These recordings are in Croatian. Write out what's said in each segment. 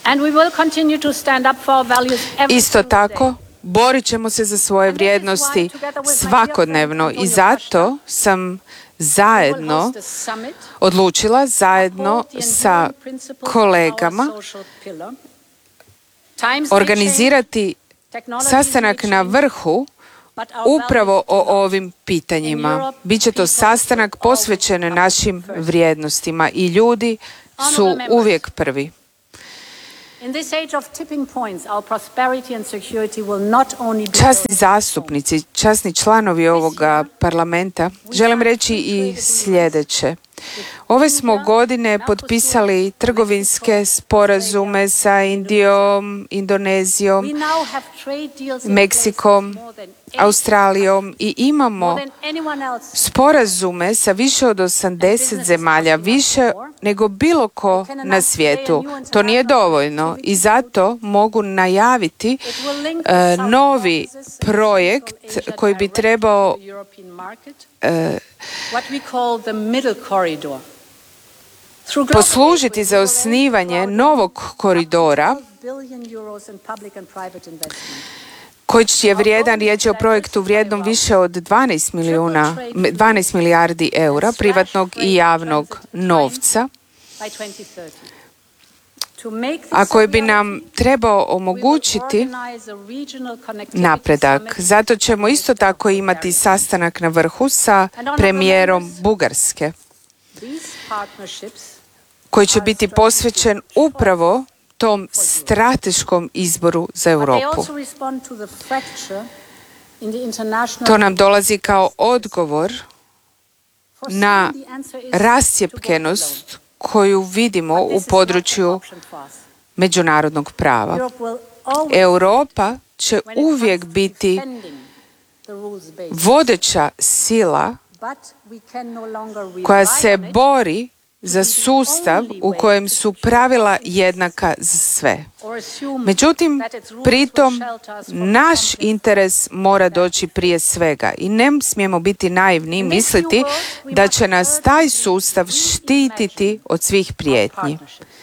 Isto tako, borit ćemo se za svoje vrijednosti svakodnevno i zato sam odlučila zajedno sa kolegama organizirati sastanak na vrhu upravo o ovim pitanjima. Biće to sastanak posvećen našim vrijednostima i ljudi su uvijek prvi. Časni zastupnici, časni članovi ovoga parlamenta, želim reći i sljedeće. Ove smo godine potpisali trgovinske sporazume sa Indijom, Indonezijom, Meksikom, Australijom i imamo sporazume sa više od 80 zemalja, više nego bilo ko na svijetu. To nije dovoljno i zato mogu najaviti novi projekt koji bi trebao poslužiti za osnivanje novog koridora koji je vrijedan, riječ je o projektu vrijednom više od 12 milijardi eura privatnog i javnog novca, a koji bi nam trebao omogućiti napredak. Zato ćemo isto tako imati sastanak na vrhu sa premijerom Bugarske, koji će biti posvećen upravo tom strateškom izboru za Europu. To nam dolazi kao odgovor na rascjepkenost koju vidimo u području međunarodnog prava. Europa će uvijek biti vodeća sila koja se bori za sustav u kojem su pravila jednaka za sve. Međutim, pritom naš interes mora doći prije svega i ne smijemo biti naivni i misliti da će nas taj sustav štititi od svih prijetnji.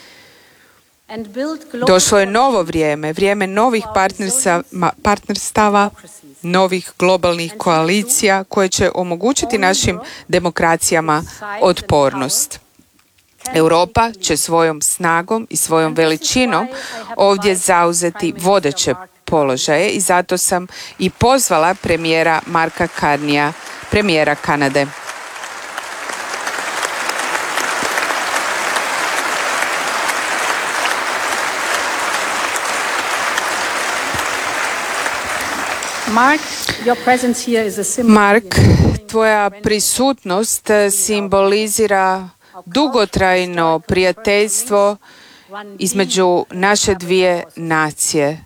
Došlo je novo vrijeme, vrijeme novih partnerstava, novih globalnih koalicija koje će omogućiti našim demokracijama otpornost. Europa će svojom snagom i svojom veličinom ovdje zauzeti vodeće položaje i zato sam i pozvala premijera Marka Carneya, premijera Kanade. Mark, tvoja prisutnost simbolizira dugotrajno prijateljstvo između naše dvije nacije.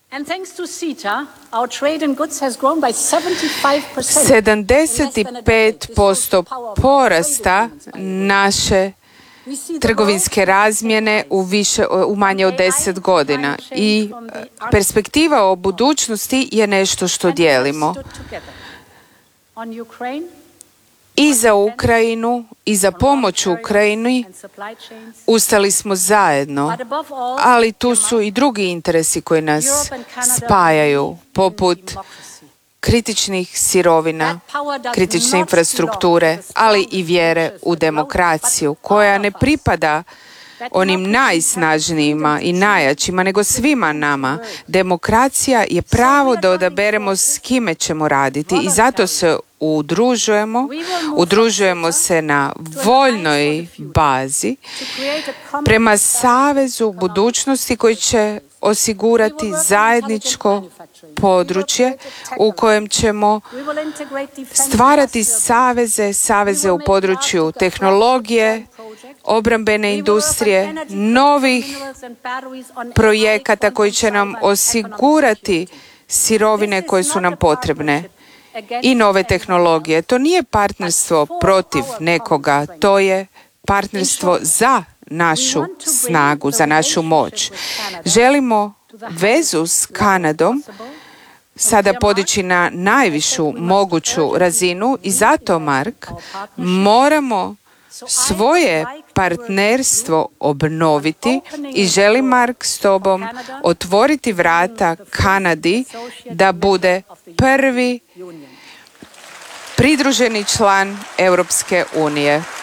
75% porasta naše trgovinske razmjene u manje od 10 godina i perspektiva o budućnosti je nešto što dijelimo. I za Ukrajinu i za pomoć Ukrajini ustali smo zajedno, ali tu su i drugi interesi koji nas spajaju, poput kritičnih sirovina, kritične infrastrukture, ali i vjere u demokraciju, koja ne pripada onim najsnažnijima i najjačima, nego svima nama. Demokracija je pravo da odaberemo s kime ćemo raditi i zato se udružujemo se na voljnoj bazi prema savezu budućnosti koji će osigurati zajedničko područje u kojem ćemo stvarati saveze u području tehnologije, obrambene industrije, novih projekata koji će nam osigurati sirovine koje su nam potrebne i nove tehnologije. To nije partnerstvo protiv nekoga, to je partnerstvo za našu snagu, za našu moć. Želimo vezu s Kanadom sada podići na najvišu moguću razinu i zato, Mark, moramo svoje partnerstvo obnoviti i želi, Mark, s tobom otvoriti vrata Kanadi da bude prvi pridruženi član Europske unije.